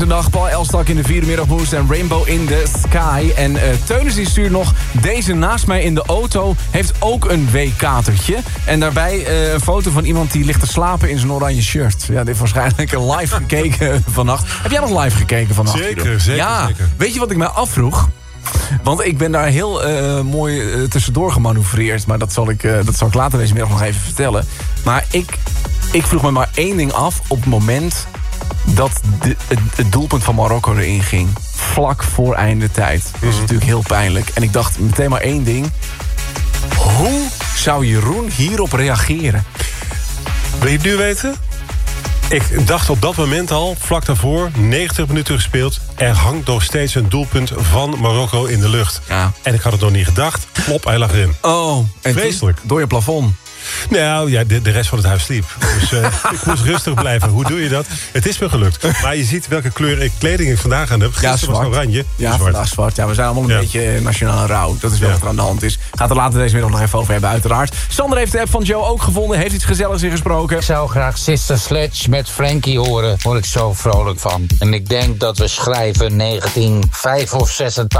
Dag, Paul Elstak in de vierde middagmoes en Rainbow in the Sky. En Teunis die stuurt nog, deze naast mij in de auto heeft ook een W-katertje. En daarbij een foto van iemand die ligt te slapen in zijn oranje shirt. Ja, dit heeft waarschijnlijk live gekeken vannacht. Heb jij nog live gekeken vannacht? Zeker. Ja, weet je wat ik mij afvroeg? Want ik ben daar heel mooi tussendoor gemanoeuvreerd. Maar dat zal ik later deze middag nog even vertellen. Maar ik vroeg me maar één ding af op het moment dat het doelpunt van Marokko erin ging. Vlak voor einde tijd. Dat is natuurlijk heel pijnlijk. En ik dacht meteen maar één ding. Hoe zou Jeroen hierop reageren? Wil je het nu weten? Ik dacht op dat moment al, vlak daarvoor, 90 minuten gespeeld. Er hangt nog steeds een doelpunt van Marokko in de lucht. Ja. En ik had het nog niet gedacht. Plop, hij lag erin. Oh, en vreselijk. Door je plafond. Nou ja, de rest van het huis sliep. Dus ik moest rustig blijven. Hoe doe je dat? Het is me gelukt. Maar je ziet welke kleur kleding ik vandaag aan heb. Gisteren was oranje. Ja, vandaag zwart. Ja, we zijn allemaal een beetje nationaal rouw. Dat is wel wat er aan de hand is. Gaat er later deze middag nog even over hebben, uiteraard. Sander heeft de app van Joe ook gevonden. Heeft iets gezelligs ingesproken. Ik zou graag Sister Sledge met Frankie horen. Word ik zo vrolijk van. En ik denk dat we schrijven 1985.